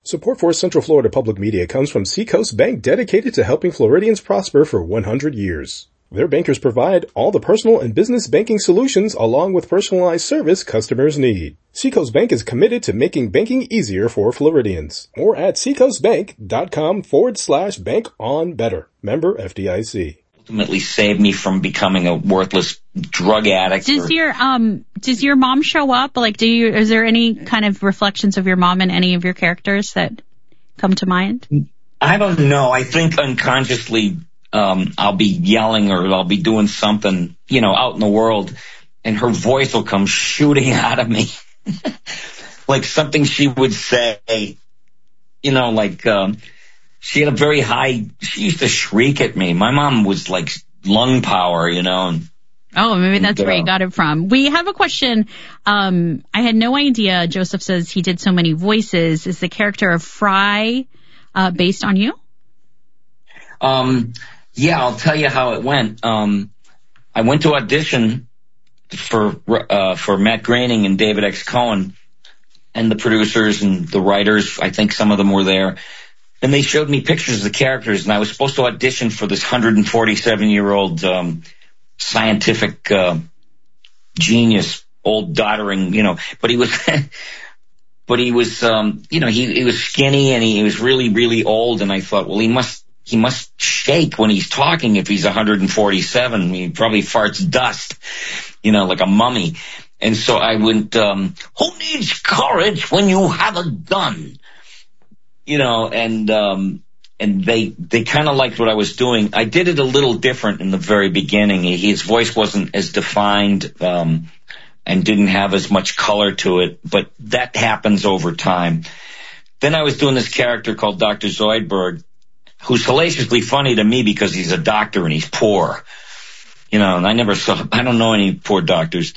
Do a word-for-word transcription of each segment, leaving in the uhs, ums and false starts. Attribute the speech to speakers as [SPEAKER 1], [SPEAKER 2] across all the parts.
[SPEAKER 1] Support for Central Florida Public Media comes from Seacoast Bank, dedicated to helping Floridians prosper for one hundred years. Their bankers provide all the personal and business banking solutions along with personalized service customers need. Seacoast Bank is committed to making banking easier for Floridians. More at seacoastbank.com forward slash bank on better. Member F D I C.
[SPEAKER 2] Ultimately saved me from becoming a worthless drug addict.
[SPEAKER 3] Does
[SPEAKER 2] or,
[SPEAKER 3] your um does your mom show up? Like, do you? Is there any kind of reflections of your mom in any of your characters that come to mind?
[SPEAKER 2] I don't know. I think unconsciously um I'll be yelling or I'll be doing something, you know, out in the world, and her voice will come shooting out of me, like something she would say. You know, like. Um, She had a very high, she used to shriek at me. My mom was like lung power, you know. And,
[SPEAKER 3] oh, maybe that's
[SPEAKER 2] and,
[SPEAKER 3] where
[SPEAKER 2] uh,
[SPEAKER 3] you got it from. We have a question. Um, I had no idea. Joseph says he did so many voices. Is the character of Fry uh, based on you?
[SPEAKER 2] Um, yeah, I'll tell you how it went. Um, I went to audition for, uh, for Matt Groening and David X. Cohen, and the producers and the writers. I think some of them were there. And they showed me pictures of the characters, and I was supposed to audition for this one hundred forty-seven-year-old um, scientific uh, genius, old doddering, you know. But he was, but he was, um, you know, he, he was skinny and he, he was really, really old. And I thought, well, he must, he must shake when he's talking if he's one hundred forty-seven. I mean, he probably farts dust, you know, like a mummy. And so I went, um, who needs courage when you have a gun? You know, and, um, and they, they kind of liked what I was doing. I did it a little different in the very beginning. His voice wasn't as defined, um, and didn't have as much color to it, but that happens over time. Then I was doing this character called Doctor Zoidberg, who's hellaciously funny to me because he's a doctor and he's poor. You know, and I never saw, I don't know any poor doctors.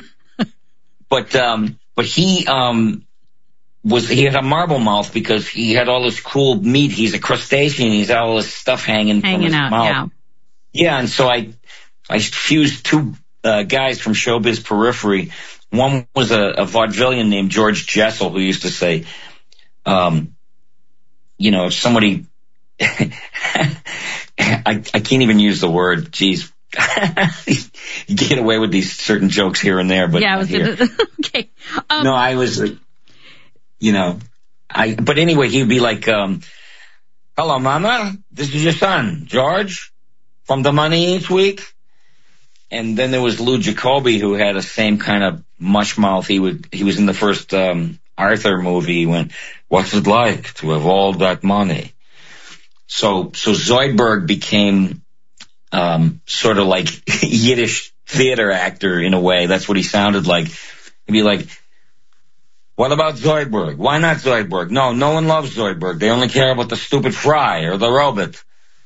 [SPEAKER 2] but, um, but he, um, was he had a marble mouth because he had all this cool meat. He's a crustacean. He's had all this stuff hanging,
[SPEAKER 3] hanging
[SPEAKER 2] from his
[SPEAKER 3] out,
[SPEAKER 2] mouth. Yeah. Yeah, and so I I fused two uh, guys from Showbiz Periphery. One was a, a vaudevillian named George Jessel who used to say, um, you know, if somebody, I, I can't even use the word, geez. You get away with these certain jokes here and there, but
[SPEAKER 3] yeah, I was
[SPEAKER 2] here.
[SPEAKER 3] gonna, okay. Um,
[SPEAKER 2] no, I was... Uh, You know, I, but anyway, he'd be like, um, hello, mama, this is your son, George, from the money each week. And then there was Lou Jacoby, who had the same kind of mush mouth. He would, he was in the first, um, Arthur movie. He went, what's it like to have all that money? So, so Zoidberg became, um, sort of like Yiddish theater actor in a way. That's what he sounded like. He'd be like, what about Zoidberg? Why not Zoidberg? No, no one loves Zoidberg. They only care about the stupid Fry or the robot.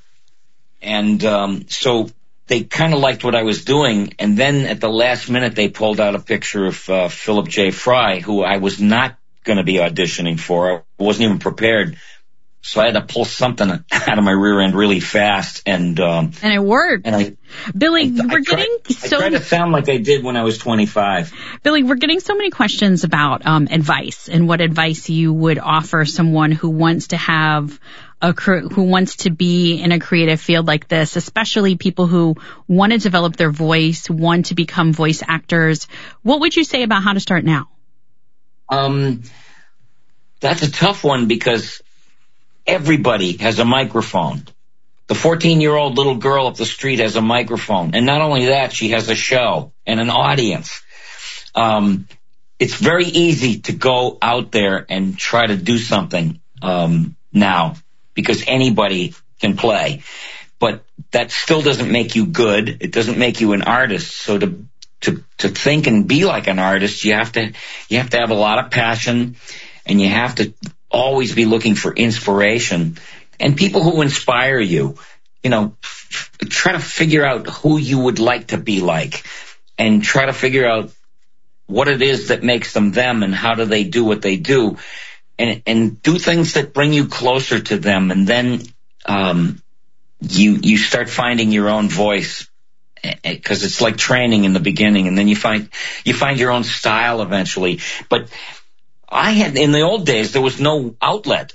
[SPEAKER 2] And um so they kind of liked what I was doing. And then at the last minute, they pulled out a picture of uh, Philip J. Fry, who I was not going to be auditioning for. I wasn't even prepared. So I had to pull something out of my rear end really fast. And um
[SPEAKER 3] and it worked.
[SPEAKER 2] And I,
[SPEAKER 3] Billy,
[SPEAKER 2] I,
[SPEAKER 3] we're
[SPEAKER 2] I tried,
[SPEAKER 3] getting so...
[SPEAKER 2] I tried to sound like I did when I was twenty-five.
[SPEAKER 3] Billy, we're getting so many questions about um, advice and what advice you would offer someone who wants to have a who wants to be in a creative field like this, especially people who want to develop their voice, want to become voice actors. What would you say about how to start now? Um,
[SPEAKER 2] that's a tough one because everybody has a microphone. The fourteen-year-old little girl up the street has a microphone. And not only that, she has a show and an audience. Um, it's very easy to go out there and try to do something um, now because anybody can play. But that still doesn't make you good. It doesn't make you an artist. So to to to think and be like an artist, you have to you have to have a lot of passion, and you have to always be looking for inspiration. And people who inspire you, you know, f- try to figure out who you would like to be like and try to figure out what it is that makes them them and how do they do what they do, and and do things that bring you closer to them. And then um, you you start finding your own voice, because it's like training in the beginning, and then you find you find your own style eventually. But I had, in the old days, there was no outlet.